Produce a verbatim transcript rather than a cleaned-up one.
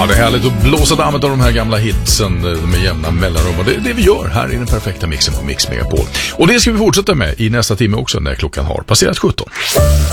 Ja, det är härligt att blåsa dammet av de här gamla hitsen med jämna mellanrum. Och det är det vi gör här i den perfekta mixen på Mix Megapol. Och det ska vi fortsätta med i nästa timme också när klockan har passerat sjutton.